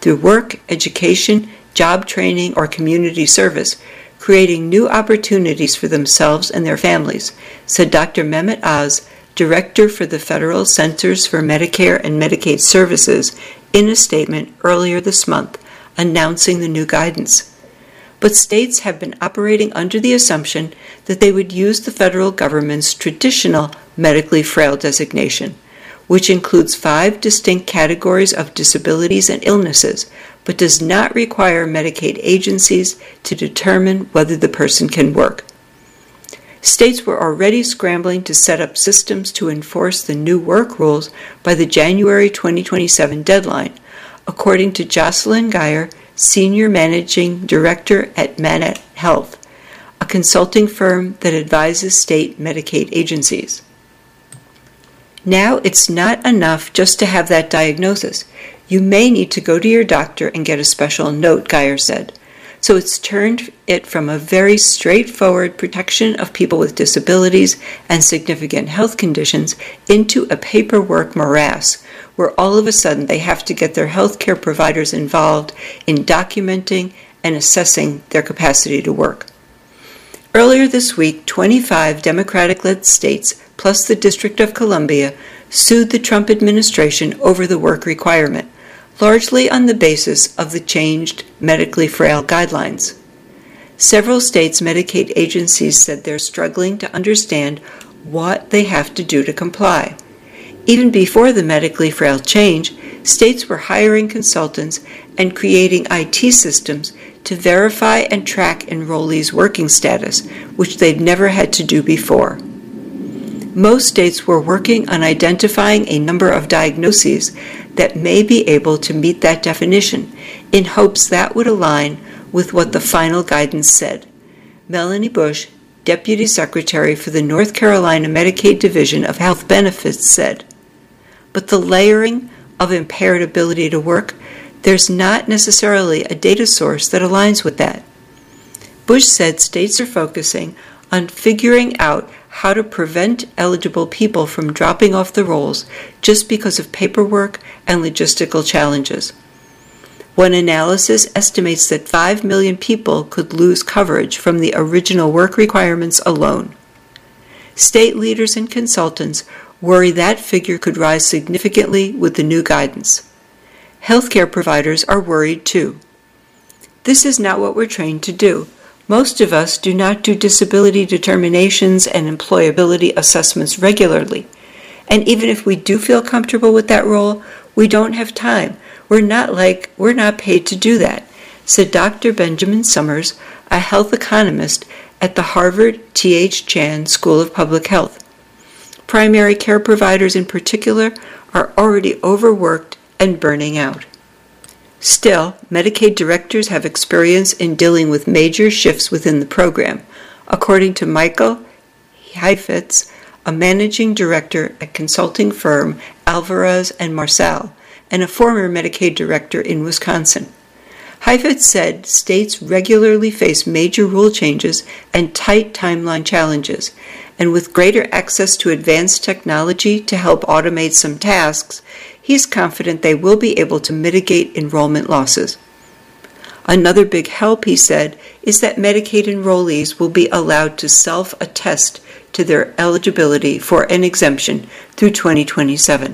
through work, education, job training, or community service, creating new opportunities for themselves and their families, said Dr. Mehmet Oz, Director for the Federal Centers for Medicare and Medicaid Services, in a statement earlier this month announcing the new guidance. But states have been operating under the assumption that they would use the federal government's traditional medically frail designation, which includes 5 distinct categories of disabilities and illnesses, but does not require Medicaid agencies to determine whether the person can work. States were already scrambling to set up systems to enforce the new work rules by the January 2027 deadline, according to Jocelyn Geyer, Senior Managing Director at Manet Health, a consulting firm that advises state Medicaid agencies. Now it's not enough just to have that diagnosis. You may need to go to your doctor and get a special note, Geyer said. So it's turned it from a very straightforward protection of people with disabilities and significant health conditions into a paperwork morass, where all of a sudden they have to get their health care providers involved in documenting and assessing their capacity to work. Earlier this week, 25 Democratic-led states, plus the District of Columbia, sued the Trump administration over the work requirement, largely on the basis of the changed medically frail guidelines. Several states' Medicaid agencies said they're struggling to understand what they have to do to comply. Even before the medically frail change, states were hiring consultants and creating IT systems to verify and track enrollees' working status, which they'd never had to do before. Most states were working on identifying a number of diagnoses that may be able to meet that definition, in hopes that would align with what the final guidance said. Melanie Bush, Deputy Secretary for the North Carolina Medicaid Division of Health Benefits, said, "But the layering of impaired ability to work, there's not necessarily a data source that aligns with that." Bush said states are focusing on figuring out how to prevent eligible people from dropping off the rolls just because of paperwork and logistical challenges. One analysis estimates that 5 million people could lose coverage from the original work requirements alone. State leaders and consultants worry that figure could rise significantly with the new guidance. Healthcare providers are worried too. This is not what we're trained to do. Most of us do not do disability determinations and employability assessments regularly. And even if we do feel comfortable with that role, we don't have time. We're not paid to do that, said Dr. Benjamin Summers, a health economist at the Harvard T.H. Chan School of Public Health. Primary care providers in particular are already overworked and burning out. Still, Medicaid directors have experience in dealing with major shifts within the program, according to Michael Heifetz, a managing director at consulting firm Alvarez and Marsal, and a former Medicaid director in Wisconsin. Heifetz said states regularly face major rule changes and tight timeline challenges, and with greater access to advanced technology to help automate some tasks, he's confident they will be able to mitigate enrollment losses. Another big help, he said, is that Medicaid enrollees will be allowed to self-attest to their eligibility for an exemption through 2027.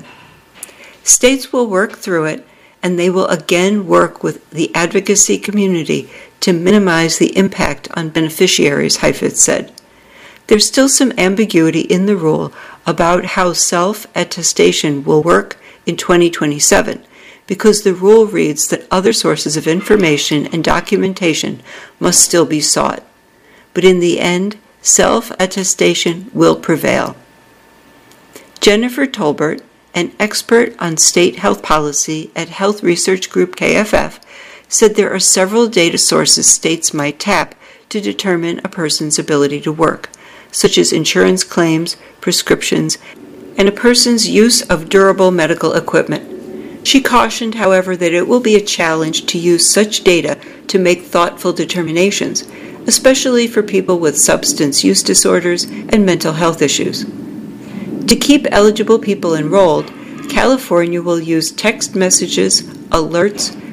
States will work through it, and they will again work with the advocacy community to minimize the impact on beneficiaries, Heifetz said. There's still some ambiguity in the rule about how self-attestation will work in 2027, because the rule reads that other sources of information and documentation must still be sought. But in the end, self-attestation will prevail. Jennifer Tolbert, an expert on state health policy at health research group KFF, said there are several data sources states might tap to determine a person's ability to work, such as insurance claims, prescriptions, and a person's use of durable medical equipment. She cautioned, however, that it will be a challenge to use such data to make thoughtful determinations, especially for people with substance use disorders and mental health issues. To keep eligible people enrolled, California will use text messages, alerts,